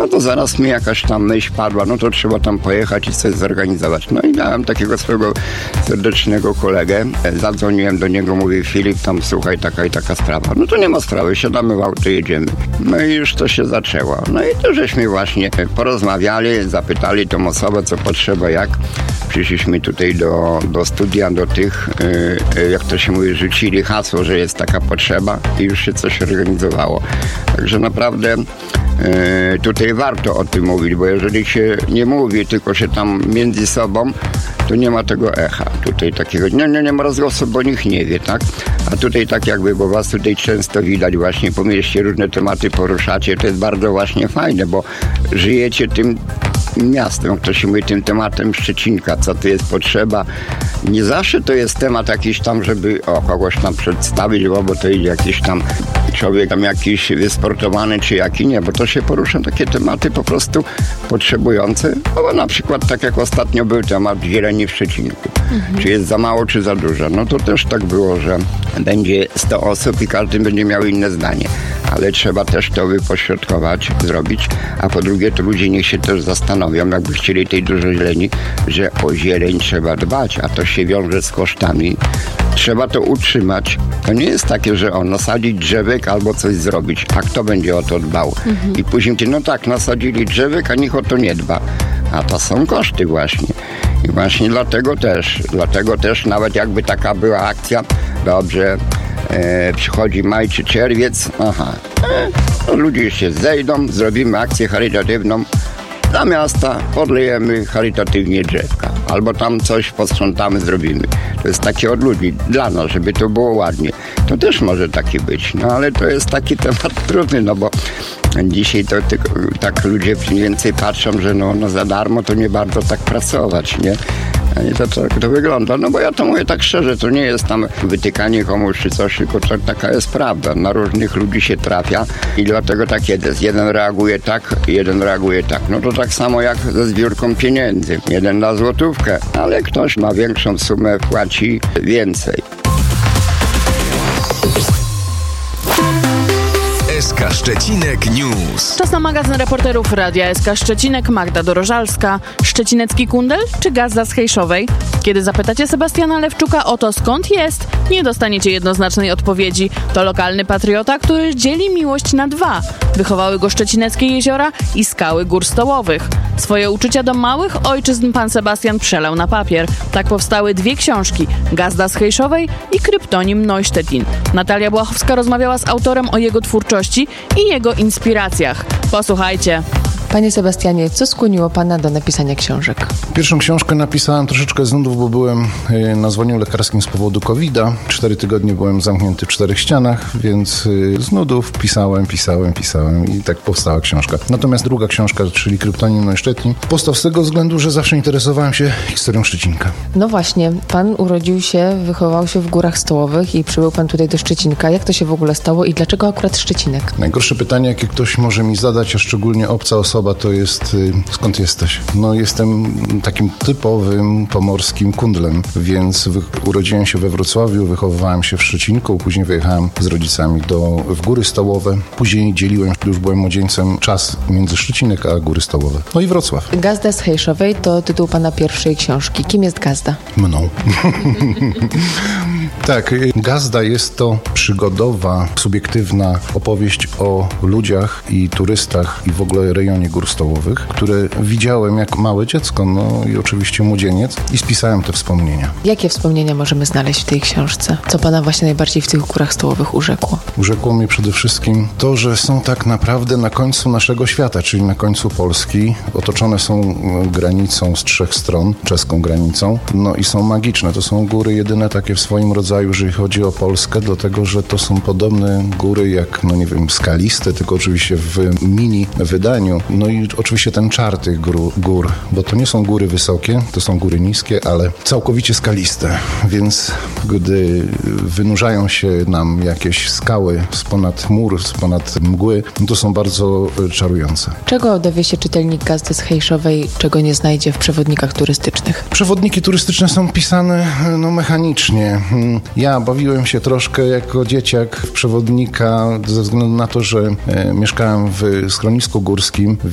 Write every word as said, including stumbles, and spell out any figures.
no to zaraz mi jakaś tam myśl padła, no to trzeba tam pojechać i coś zorganizować. No i miałem takiego swojego serdecznego kolegę, zadzwoniłem do niego, mówię, Filip, tam słuchaj, taka i taka sprawa. No to nie ma sprawy, siadamy w auto, jedziemy. No i już to się zaczęło. No i to żeśmy właśnie porozmawiali, zapytali tą osobę, co potrzeba, jak. Przyszliśmy tutaj do, do studia, do tych, yy, jak to się mówi, rzucili hasło, że jest taka potrzeba i już się coś organizowało. Także naprawdę yy, tutaj warto o tym mówić, bo jeżeli się nie mówi, tylko się tam między sobą, to nie ma tego echa. Tutaj takiego, nie, nie, nie ma rozgłosu, bo nikt nie wie, tak? A tutaj tak jakby, bo was tutaj często widać właśnie, po mieście różne tematy poruszacie, to jest bardzo właśnie fajne, bo żyjecie tym miastem, jak to się mówi, tym tematem Szczecinka, co tu jest potrzeba. Nie zawsze to jest temat jakiś tam, żeby o, kogoś tam przedstawić, bo, bo to idzie jakiś tam człowiek tam jakiś wysportowany, czy jaki nie, bo to się porusza takie tematy po prostu potrzebujące, no bo na przykład tak jak ostatnio był temat zieleni w Szczecinku. Mhm. Czy jest za mało, czy za dużo. No to też tak było, że będzie sto osób i każdy będzie miał inne zdanie. Ale trzeba też to wypośrodkować, zrobić, a po drugie to ludzie niech się też zastanowią, jakby chcieli tej dużo zieleni, że o zieleń trzeba dbać, a to się wiąże z kosztami. Trzeba to utrzymać. To nie jest takie, że o, nasadzić drzewek albo coś zrobić, a kto będzie o to dbał? Mhm. I później ty, no tak, nasadzili drzewek, a nikt o to nie dba. A to są koszty właśnie. I właśnie dlatego też, dlatego też nawet jakby taka była akcja, dobrze, E, przychodzi maj czy czerwiec, aha, e, no ludzie się zejdą, zrobimy akcję charytatywną dla miasta, podlejemy charytatywnie drzewka, albo tam coś posprzątamy, zrobimy. To jest takie od ludzi, dla nas, żeby to było ładnie. To też może taki być, no ale to jest taki temat trudny, no bo dzisiaj to tylko, tak ludzie mniej więcej patrzą, że no, no za darmo to nie bardzo tak pracować, nie? A nie to tak to wygląda. No bo ja to mówię tak szczerze, to nie jest tam wytykanie komuś czy coś, tylko to taka jest prawda. Na różnych ludzi się trafia i dlatego tak jest. Jeden reaguje tak, jeden reaguje tak. No to tak samo jak ze zbiórką pieniędzy. Jeden da złotówkę, ale ktoś ma większą sumę, płaci więcej. S K Szczecinek News. Czas na magazyn reporterów Radia S K Szczecinek. Magda Dorożalska. Szczecinecki kundel czy gazda z Hejszowej? Kiedy zapytacie Sebastiana Lewczuka o to, skąd jest, nie dostaniecie jednoznacznej odpowiedzi. To lokalny patriota, który dzieli miłość na dwa. Wychowały go szczecineckie jeziora i skały gór stołowych. Swoje uczucia do małych ojczyzn pan Sebastian przelał na papier. Tak powstały dwie książki. Gazda z Hejszowej i Kryptonim Neusztettin. Natalia Błachowska rozmawiała z autorem o jego twórczości i jego inspiracjach. Posłuchajcie. Panie Sebastianie, co skłoniło pana do napisania książek? Pierwszą książkę napisałem troszeczkę z nudów, bo byłem na zwolnieniu lekarskim z powodu kowida. Cztery tygodnie byłem zamknięty w czterech ścianach, więc z nudów pisałem, pisałem, pisałem i tak powstała książka. Natomiast druga książka, czyli Kryptonim Neusztettin, powstał z tego względu, że zawsze interesowałem się historią Szczecinka. No właśnie, pan urodził się, wychował się w Górach Stołowych i przybył pan tutaj do Szczecinka. Jak to się w ogóle stało i dlaczego akurat Szczecinek? Najgorsze pytanie, jakie ktoś może mi zadać, a szczególnie obca osoba, to jest, skąd jesteś? No jestem takim typowym pomorskim kundlem, więc wy, urodziłem się we Wrocławiu, wychowywałem się w Szczecinku, później wyjechałem z rodzicami do, w Góry Stołowe, później dzieliłem, już byłem młodzieńcem, czas między Szczecinek a Góry Stołowe. No i Wrocław. Gazda z Hejszowej to tytuł pana pierwszej książki. Kim jest Gazda? Mną. Tak, Gazda jest to przygodowa, subiektywna opowieść o ludziach i turystach i w ogóle rejonie Gór Stołowych, które widziałem jak małe dziecko, no i oczywiście młodzieniec i spisałem te wspomnienia. Jakie wspomnienia możemy znaleźć w tej książce? Co pana właśnie najbardziej w tych Górach Stołowych urzekło? Urzekło mnie przede wszystkim to, że są tak naprawdę na końcu naszego świata, czyli na końcu Polski. Otoczone są granicą z trzech stron, czeską granicą, no i są magiczne. To są góry jedyne takie w swoim rodzaju, jeżeli chodzi o Polskę, dlatego, że to są podobne góry jak, no nie wiem, skaliste, tylko oczywiście w mini wydaniu. No i oczywiście ten czar tych gór, gór, bo to nie są góry wysokie, to są góry niskie, ale całkowicie skaliste, więc gdy wynurzają się nam jakieś skały z ponad chmur, z ponad mgły, no to są bardzo czarujące. Czego dowie się czytelnik Gazdy z Hejszowej, czego nie znajdzie w przewodnikach turystycznych? Przewodniki turystyczne są pisane no, mechanicznie. Ja bawiłem się troszkę jako dzieciak w przewodnika ze względu na to, że e, mieszkałem w schronisku górskim,